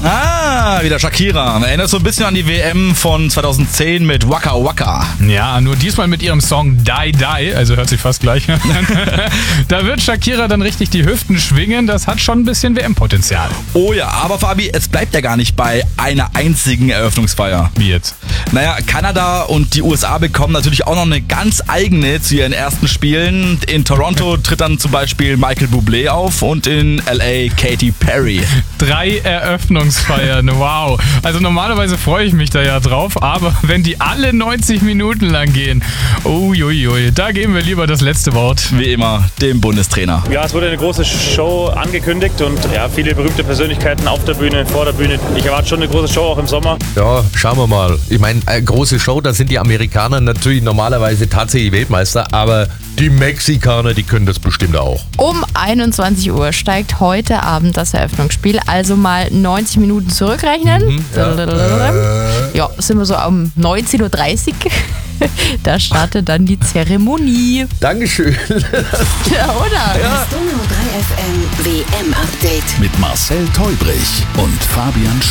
Wieder Shakira. Erinnert so ein bisschen an die WM von 2010 mit Waka Waka. Ja, nur diesmal mit ihrem Song Die Die, also hört sich fast gleich an. Da wird Shakira dann richtig die Hüften schwingen, das hat schon ein bisschen WM-Potenzial. Oh ja, aber Fabi, es bleibt ja gar nicht bei einer einzigen Eröffnungsfeier. Wie jetzt? Naja, Kanada und die USA bekommen natürlich auch noch eine ganz eigene zu ihren ersten Spielen. In Toronto tritt dann zum Beispiel Michael Bublé auf und in LA Katy Perry. 3 Eröffnungsfeiern, wow. Also normalerweise freue ich mich da ja drauf, aber wenn die alle 90 Minuten lang gehen, uiuiui, da geben wir lieber das letzte Wort. Wie immer, dem Bundestrainer. Ja, es wurde eine große Show angekündigt und ja, viele berühmte Persönlichkeiten auf der Bühne, vor der Bühne. Ich erwarte schon eine große Show auch im Sommer. Ja, schauen wir mal. Ich meine, große Show, da sind die Amerikaner natürlich normalerweise tatsächlich Weltmeister, aber die Mexikaner, die können das bestimmt auch. Um 21 Uhr steigt heute Abend das Eröffnungsspiel, also mal 90 Minuten zurückrechnen. Ja, sind wir so um 19.30 Uhr. Da startet dann die Zeremonie. Dankeschön. Ja, oder? Das Donau 3 FM WM-Update. Mit Marcel Teubrich und Fabian Schmidt.